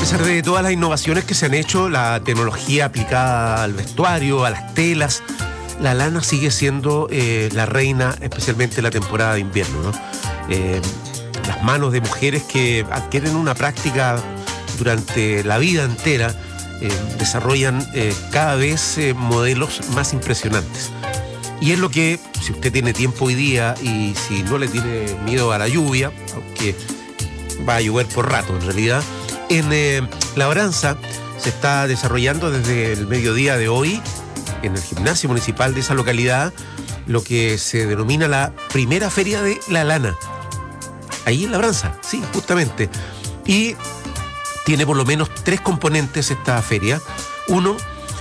pesar de todas las innovaciones que se han hecho, la tecnología aplicada al vestuario, a las telas, la lana sigue siendo la reina, especialmente en la temporada de invierno, ¿no? Las manos de mujeres que adquieren una práctica durante la vida entera desarrollan cada vez modelos más impresionantes. Y es lo que, si usted tiene tiempo hoy día y si no le tiene miedo a la lluvia, aunque va a llover por rato en realidad, en Labranza se está desarrollando desde el mediodía de hoy en el gimnasio municipal de esa localidad lo que se denomina la primera feria de la lana. Ahí en Labranza, sí, justamente. Y tiene por lo menos 3 componentes esta feria. Uno,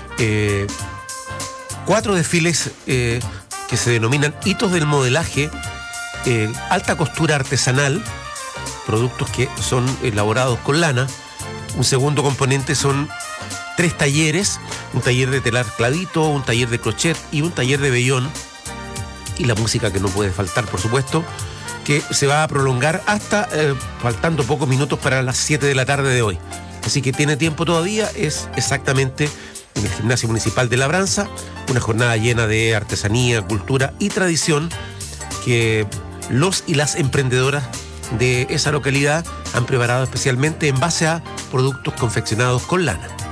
4 desfiles que se denominan hitos del modelaje, alta costura artesanal, productos que son elaborados con lana. Un segundo componente son 3 talleres, un taller de telar clavito, un taller de crochet y un taller de vellón. Y la música que no puede faltar, por supuesto, que se va a prolongar hasta faltando pocos minutos para las 7 de la tarde de hoy. Así que tiene tiempo todavía, es exactamente en el gimnasio municipal de Labranza, una jornada llena de artesanía, cultura y tradición que los y las emprendedoras de esa localidad han preparado especialmente en base a productos confeccionados con lana.